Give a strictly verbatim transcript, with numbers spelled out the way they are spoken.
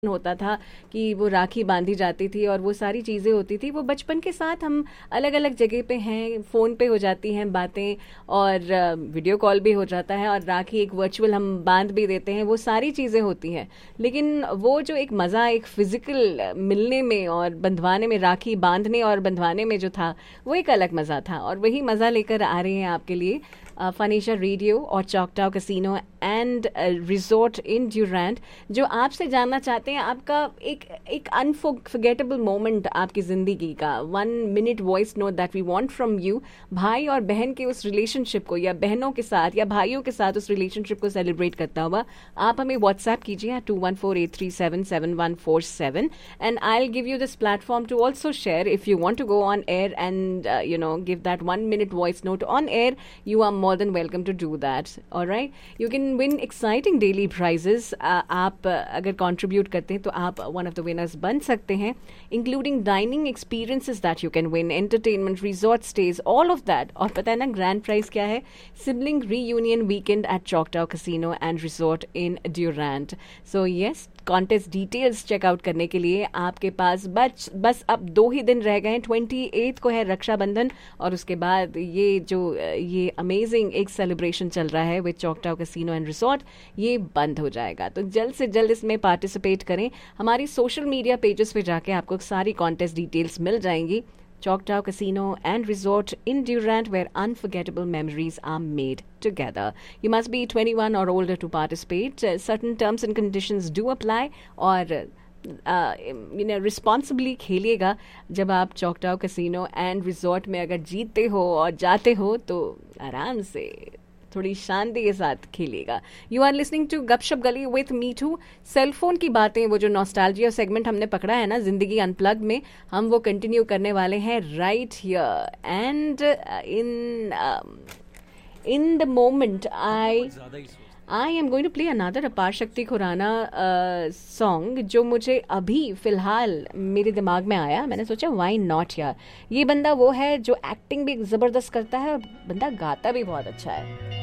होता था कि वो राखी बांधी जाती थी और वो सारी चीज़ें होती थी। वो बचपन के साथ हम अलग अलग जगह पे हैं, फ़ोन पे हो जाती हैं बातें और अ, वीडियो कॉल भी हो जाता है और राखी एक वर्चुअल हम बांध भी देते हैं, वो सारी चीज़ें होती हैं। लेकिन वो जो एक मज़ा एक फ़िज़िकल मिलने में और बंधवाने में, राखी बांधने और बंधवाने में जो था, वो एक अलग मज़ा था। और वही मज़ा लेकर आ रहे हैं आपके लिए फनीशा रेडियो और चॉकटाव कैसीनो एंड रिजॉर्ट इन ड्यूरैंड, जो आपसे जानना चाहते हैं आपका एक एक अनफॉरगेटेबल मोमेंट आपकी ज़िंदगी का, one minute voice note that we want from you. भाई और बहन के उस रिलेशनशिप को, या बहनों के साथ या भाइयों के साथ उस रिलेशनशिप को सेलिब्रेट करता हुआ आप हमें व्हाट्सएप कीजिए to one four eight three seven seven one four seven and I will give you this platform to also share if you want to go on air and you know give that one minute voice note on air. You are more than welcome to do that. All right, you can win exciting daily prizes. uh, आप uh, अगर contribute करते हैं तो आप one of the winners बन सकते हैं, including dining experiences that you can win, entertainment, resort stays, all of that. और पता है ना grand prize क्या है? Sibling reunion weekend at Choctaw Casino and Resort in Durant. So yes, contest details checkout करने के लिए आपके पास बच बस अब दो ही दिन रह गए। ट्वेंटी एथ को है रक्षाबंधन और उसके बाद ये जो ये अमेजिंग एक सेलिब्रेशन चल रहा है विद चॉकटाव कैसीनो एंड रिसोर्ट, ये बंद हो जाएगा। तो जल्द से जल्द इसमें पार्टिसिपेट करें। हमारी सोशल मीडिया पेजेस पे जाके आपको सारी कॉन्टेस्ट डिटेल्स मिल जाएंगी। Choctaw Casino and Resort in Durant, where unforgettable memories are made together. You must be twenty-one or older to participate. Uh, certain terms and conditions do apply. और you know responsibly खेलिएगा। जब आप चॉकटाव casino and resort में अगर जीतते हो और जाते हो तो आराम से थोड़ी शांति के साथ खेलिएगा। यू आर लिसनिंग टू गपशप गली विथ मीठू। सेलफोन की बातें, वो जो नॉस्टैल्जिया सेगमेंट हमने पकड़ा है ना जिंदगी अनप्लग में, हम वो कंटिन्यू करने वाले हैं right here and in in the moment. I I am going to play another अपार शक्ति खुराना सॉन्ग जो मुझे अभी फिलहाल मेरे दिमाग में आया। मैंने सोचा वाई नॉट यार, ये बंदा वो है जो एक्टिंग भी ज़बरदस्त करता है और बंदा गाता भी बहुत अच्छा है।